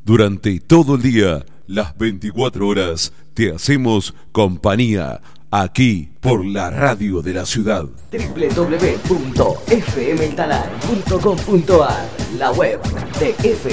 Durante todo el día, las 24 horas, te hacemos compañía aquí por la radio de la ciudad. www.fmentalar.com.ar, la web de FM.